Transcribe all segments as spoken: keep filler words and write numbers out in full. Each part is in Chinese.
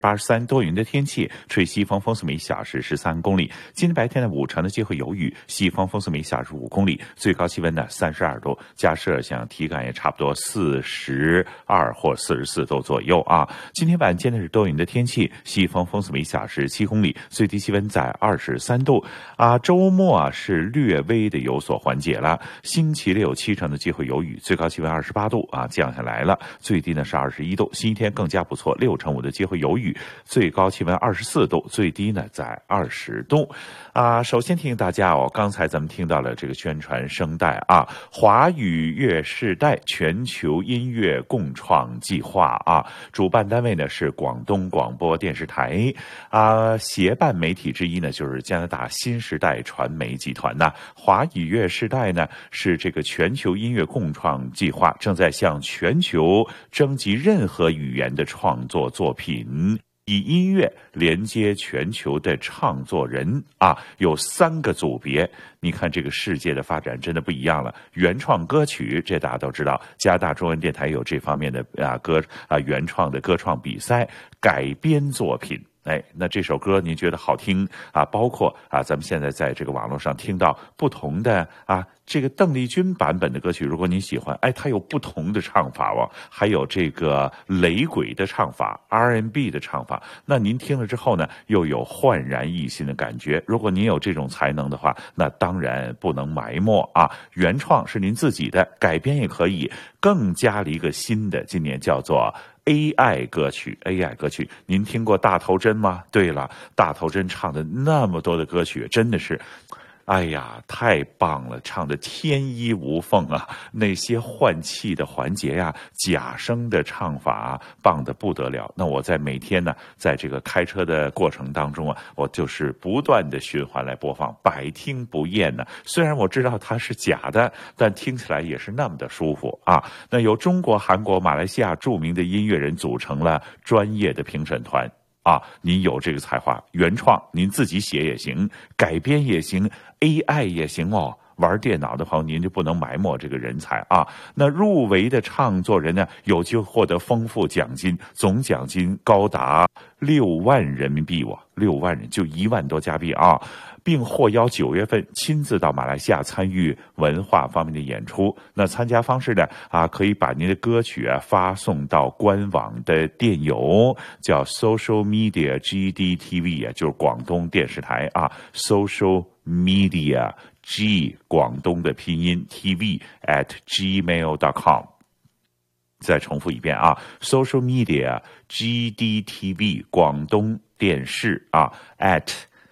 八十三多云的天气，吹西风，风速每小时十三公里。今天白天呢，五成的机会有雨，西风风速每小时五公里，最高气温呢三十二度，加设想体感也差不多四十二或四十四度左右啊。今天晚间呢是多云的天气，西风风速每小时七公里，最低气温在二十三度啊。周末啊是略微的有所缓解了，星期六七成的机会有雨，最高气温二十八度啊，降下来了，最低呢是二十一度。星期天更加不错，六成五的机会有雨。最高气温二十四度，最低呢在二十度啊。首先提醒大家哦，刚才咱们听到了这个宣传声带啊，华语乐世代全球音乐共创计划啊，主办单位呢是广东广播电视台啊，协办媒体之一呢就是加拿大新时代传媒集团呐。华语乐世代呢是这个全球音乐共创计划，正在向全球征集任何语言的创作作品，以音乐连接全球的创作人啊，有三个组别。你看这个世界的发展真的不一样了。原创歌曲，这大家都知道，加拿大中文电台有这方面的啊歌啊原创的歌创比赛，改编作品。哎，那这首歌您觉得好听啊？包括啊，咱们现在在这个网络上听到不同的啊，这个邓丽君版本的歌曲，如果您喜欢，哎，它有不同的唱法哦，还有这个雷鬼的唱法、R and B 的唱法，那您听了之后呢，又有焕然一新的感觉。如果您有这种才能的话，那当然不能埋没啊。原创是您自己的，改编也可以，更加了一个新的，今年叫做A I 歌曲 ，A I 歌曲，您听过大头针吗？对了，大头针唱的那么多的歌曲，真的是，哎呀，太棒了，唱的天衣无缝啊！那些换气的环节呀、啊，假声的唱法、啊，棒得不得了。那我在每天呢，在这个开车的过程当中啊，我就是不断的循环来播放，百听不厌呢。虽然我知道它是假的，但听起来也是那么的舒服啊。那由中国、韩国、马来西亚著名的音乐人组成了专业的评审团。啊，您有这个才华，原创您自己写也行，改编也行 ，A I 也行哦。玩电脑的朋友，您就不能埋没这个人才啊。那入围的唱作人呢，有机会获得丰富奖金，总奖金高达六万人民币哇，六万人就一万多加币啊。并获邀九月份亲自到马来西亚参与文化方面的演出。那参加方式呢？啊，可以把您的歌曲啊发送到官网的电邮，叫 Social Media G D T V 啊，就是广东电视台啊 ，Social Media G 广东的拼音 T V at gmail dot com。再重复一遍啊 ，Social Media G D T V 广东电视啊 at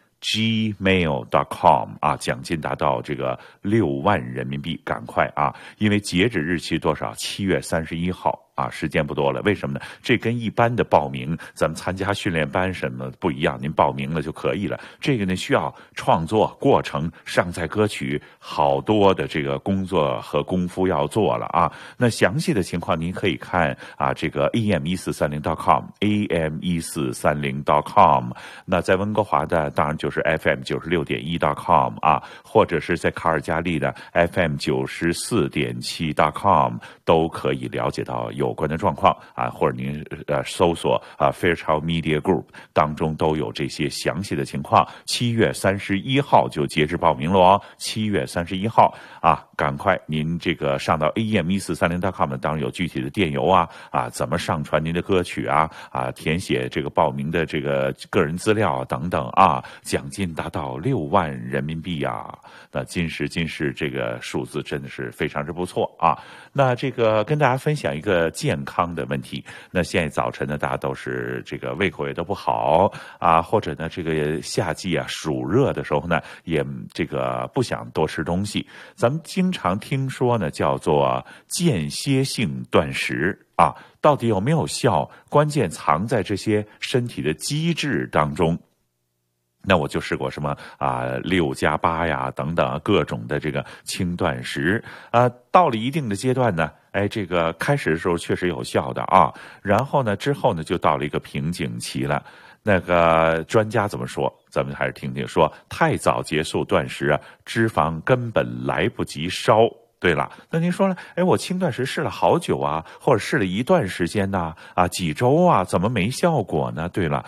gmail dot com 啊，奖金达到这个六万人民币，赶快啊！因为截止日期多少？七月三十一号。啊，时间不多了，为什么呢？这跟一般的报名，咱们参加训练班什么不一样，您报名了就可以了。这个呢，需要创作过程、上载歌曲，好多的这个工作和功夫要做了啊。那详细的情况您可以看啊，这个 A M 一四三零 dot com，A M 一四三零 dot com。那在温哥华的，当然就是 F M 九十六点一 dot com 啊，或者是在卡尔加利的 F M 九十四点七 dot com 都可以了解到有。有关的状况啊，或者您呃搜索啊 Fairchild Media Group 当中都有这些详细的情况。七月三十一号就截止报名了哦，七月三十一号啊，赶快您这个上到 A M 一四三零 dot com 当然有具体的电邮啊啊，怎么上传您的歌曲啊啊，填写这个报名的这个个人资料等等啊，奖金达到六万人民币啊，那今时今世这个数字真的是非常之不错啊。那这个跟大家分享一个健康的问题。那现在早晨呢，大家都是这个胃口也都不好啊，或者呢这个夏季啊暑热的时候呢，也这个不想多吃东西。咱们经常听说呢，叫做间歇性断食啊，到底有没有效？关键藏在这些身体的机制当中。那我就试过什么啊六加八呀等等各种的这个轻断食啊，到了一定的阶段呢，哎，这个开始的时候确实有效的啊，然后呢之后呢就到了一个瓶颈期了。那个专家怎么说？咱们还是听听。说太早结束断食啊，脂肪根本来不及烧对了，那您说了，哎，我轻断食试了好久啊，或者试了一段时间呐，啊，几周啊，怎么没效果呢？对了。